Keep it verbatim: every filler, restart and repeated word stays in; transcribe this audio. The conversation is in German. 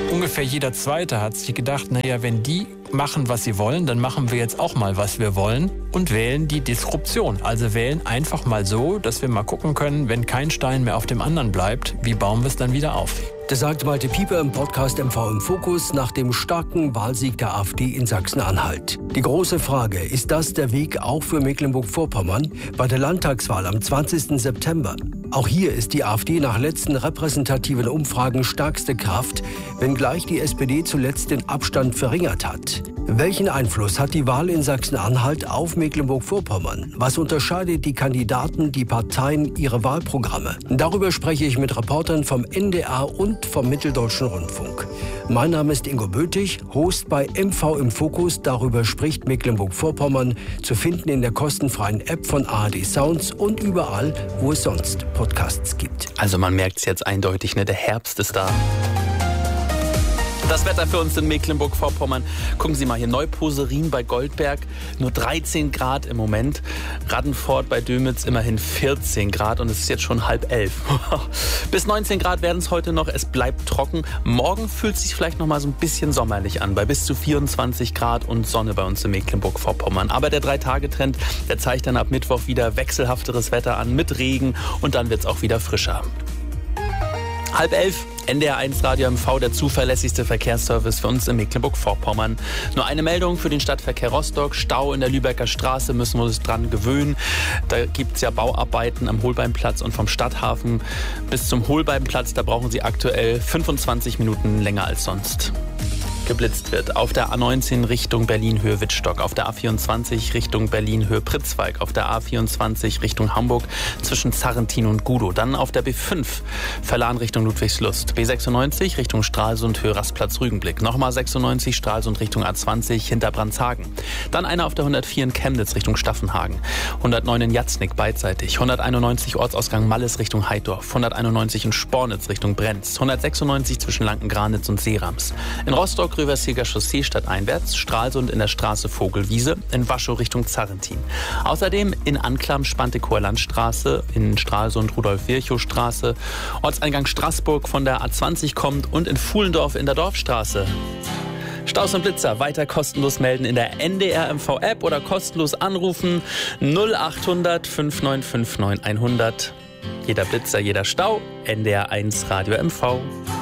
ungefähr jeder Zweite hat sich gedacht, naja, wenn die machen, was sie wollen, dann machen wir jetzt auch mal, was wir wollen und wählen die Disruption. Also wählen einfach mal so, dass wir mal gucken können, wenn kein Stein mehr auf dem anderen bleibt, wie bauen wir es dann wieder auf? Das sagt Malte Pieper im Podcast M V im Fokus nach dem starken Wahlsieg der AfD in Sachsen-Anhalt. Die große Frage, ist das der Weg auch für Mecklenburg-Vorpommern bei der Landtagswahl am zwanzigsten September? Auch hier ist die AfD nach letzten repräsentativen Umfragen stärkste Kraft, wenngleich die S P D zuletzt den Abstand verringert hat. Welchen Einfluss hat die Wahl in Sachsen-Anhalt auf Mecklenburg-Vorpommern? Was unterscheidet die Kandidaten, die Parteien, ihre Wahlprogramme? Darüber spreche ich mit Reportern vom N D R und vom Mitteldeutschen Rundfunk. Mein Name ist Ingo Bötig, Host bei M V im Fokus. Darüber spricht Mecklenburg-Vorpommern, zu finden in der kostenfreien App von A R D Sounds und überall, wo es sonst Podcasts gibt. Also man merkt es jetzt eindeutig, ne? Der Herbst ist da. Das Wetter für uns in Mecklenburg-Vorpommern. Gucken Sie mal hier, Neuposerin bei Goldberg, nur dreizehn Grad im Moment. Raddenfort bei Dömitz immerhin vierzehn Grad und es ist jetzt schon halb elf. Bis neunzehn Grad werden es heute noch, es bleibt trocken. Morgen fühlt es sich vielleicht noch mal so ein bisschen sommerlich an, bei bis zu vierundzwanzig Grad und Sonne bei uns in Mecklenburg-Vorpommern. Aber der Drei-Tage-Trend, der zeigt dann ab Mittwoch wieder wechselhafteres Wetter an mit Regen und dann wird es auch wieder frischer. Halb elf, N D R eins Radio M V, der zuverlässigste Verkehrsservice für uns in Mecklenburg-Vorpommern. Nur eine Meldung für den Stadtverkehr Rostock. Stau in der Lübecker Straße, müssen wir uns dran gewöhnen. Da gibt es ja Bauarbeiten am Holbeinplatz und vom Stadthafen bis zum Holbeinplatz. Da brauchen Sie aktuell fünfundzwanzig Minuten länger als sonst. Geblitzt wird. Auf der A neunzehn Richtung Berlin-Höhe Wittstock, auf der A vierundzwanzig Richtung Berlin-Höhe Pritzwalk, auf der A vierundzwanzig Richtung Hamburg zwischen Zarrentin und Gudow. Dann auf der B fünf Verlan Richtung Ludwigslust, B sechsundneunzig Richtung Stralsund Höhe Rastplatz Rügenblick, nochmal sechsundneunzig Stralsund Richtung A zwanzig hinter Brandshagen. Dann einer auf der hundertvier in Chemnitz Richtung Staffenhagen, hundertneun in Jatznick beidseitig, hunderteinundneunzig Ortsausgang Malles Richtung Heidorf, hunderteinundneunzig in Spornitz Richtung Brenz, hundertsechsundneunzig zwischen Lanken-Granitz und Seerams. In Rostock Röversilger Chaussee stadteinwärts, Stralsund in der Straße Vogelwiese, in Waschow Richtung Zarrentin. Außerdem in Anklam Spantekower Landstraße, in Stralsund Rudolf-Virchow-Straße, Ortseingang Straßburg von der A zwanzig kommt und in Fuhlendorf in der Dorfstraße. Staus und Blitzer weiter kostenlos melden in der N D R M V App oder kostenlos anrufen null achthundert fünf neun fünf neun hundert. Jeder Blitzer, jeder Stau, N D R eins Radio M V.